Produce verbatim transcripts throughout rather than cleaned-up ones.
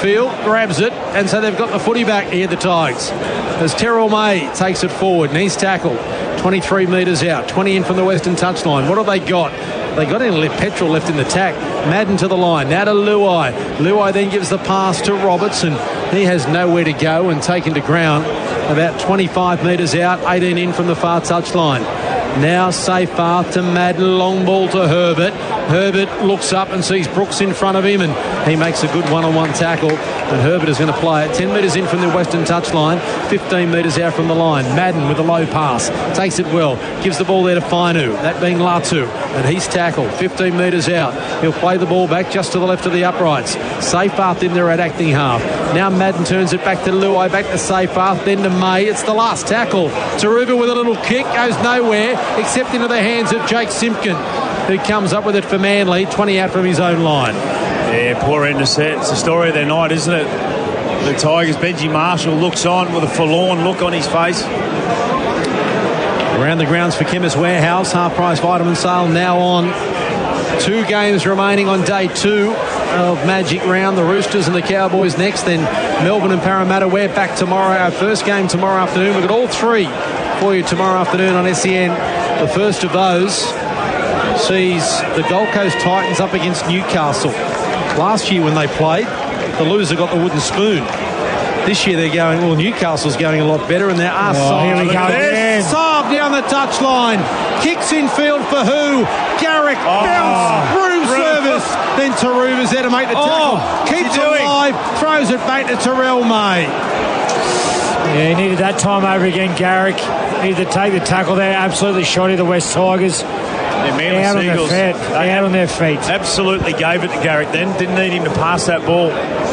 field, grabs it, and so they've got the footy back here, the Tigers. As Terrell May takes it forward, and he's tackled twenty-three metres out, twenty in from the western touchline. What have they got? They got any petrol left in the tack. Madden to the line. Now to Luai. Luai then gives the pass to Robertson. He has nowhere to go and taken to ground about twenty-five metres out, eighteen in from the far touchline. Now safe path to Madden. Long ball to Herbert. Herbert looks up and sees Brooks in front of him, and he makes a good one-on-one tackle. And Herbert is going to play it ten metres in from the western touchline, fifteen metres out from the line. Madden with a low pass. Takes it well. Gives the ball there to Fainu. That being Latu. And he's tackled fifteen metres out. He'll play the ball back just to the left of the uprights. Safe path in there at acting half. Now Madden turns it back to Luai, back to safe path, then to May. It's the last tackle. Taruba with a little kick. Goes nowhere except into the hands of Jake Simpkin, who comes up with it for Manly, twenty out from his own line. Yeah, poor end of set. It's the story of their night, isn't it? The Tigers, Benji Marshall looks on with a forlorn look on his face. Around the grounds for Chemist Warehouse, half-price vitamin sale now on. Two games remaining on day two of Magic Round. The Roosters and the Cowboys next, then Melbourne and Parramatta. We're back tomorrow. Our first game tomorrow afternoon. We've got all three for you tomorrow afternoon on S E N. The first of those sees the Gold Coast Titans up against Newcastle. Last year when they played, the loser got the wooden spoon. This year they're going, well, Newcastle's going a lot better, and there are oh, Saab. Here we go again. Saab down the touchline. Kicks in field for who? Garrick. Oh, bounce. Room service. Then Taruba's there to make the tackle. Oh, Keeps it alive. Throws it back to Terrell May. Yeah, he needed that time over again, Garrick. Needed to take the tackle there. Absolutely shoddy the West Tigers. Yeah, Manly out Seagulls, on their feet. they out on their feet. Absolutely gave it to Garrick then. Didn't need him to pass that ball.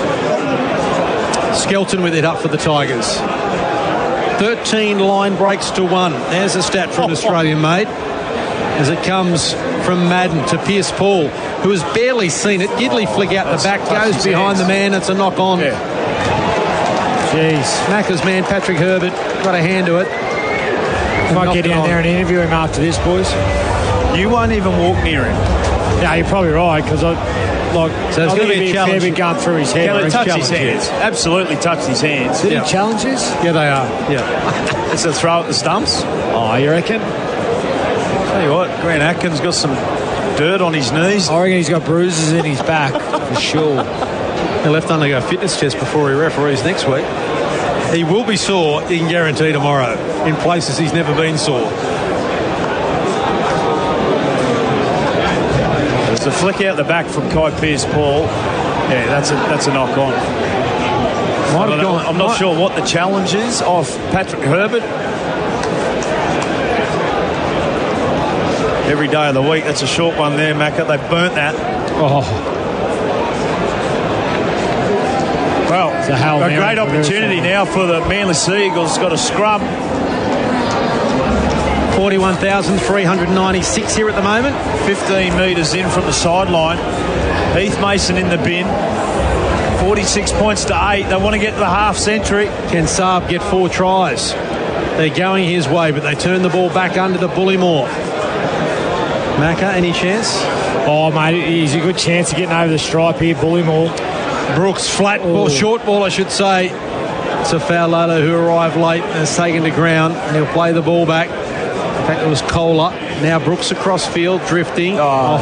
Skelton with it up for the Tigers. thirteen line breaks to one. There's a stat from Australian made. As it comes from Madden to Pierce Paul, who has barely seen it. Gidley flick out the back, goes behind the man. It's a knock on. Yeah. Jeez. Macca's man, Patrick Herbert, got a hand to it. Might get down there and interview him after this, boys. You won't even walk near him. Yeah, you're probably right, because I like. So it's I going to think be a it'd challenge. fair bit going through his head. Can it touch challenge, his hands? Absolutely touched his hands. Did Yeah. he challenge this? Yeah, they are. Yeah. It's a throw at the stumps. Oh, you reckon? Tell you what, Grant Atkins got some dirt on his knees. I reckon he's got bruises in his back, for sure. He left undergo a fitness test before he referees next week. He will be sore, you can guarantee, tomorrow, in places he's never been sore. There's a flick out the back from Kai Pearce-Paul. Yeah, that's a that's a knock on. Might have gone, I'm not might, sure what the challenge is of Patrick Herbert. Every day of the week, that's a short one there, Macca. They burnt that. Oh. Well, a Hail a Mary great for opportunity Herbert. now for the Manly Seagulls. Got a scrum. forty-one thousand three hundred ninety-six here at the moment. fifteen metres in from the sideline. Heath Mason in the bin. forty-six points to eight. They want to get to the half century. Can Saab get four tries? They're going his way, but they turn the ball back under the Bullymore. Macca, any chance? Oh, mate, he's a good chance of getting over the stripe here, Bullymore. Brooks, flat ball, Oh. short ball, I should say. It's a Faulala who arrived late and has taken to ground, and he'll play the ball back. In fact, it was Kohler. Now Brooks across field, drifting. Oh.